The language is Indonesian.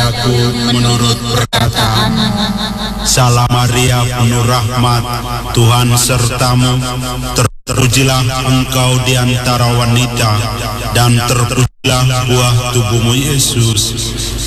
padaku menurut perkataanmu. Salam Maria, penuh rahmat, Tuhan sertamu. Terpujilah engkau di antara wanita, dan terpujilah buah tubuhmu Yesus.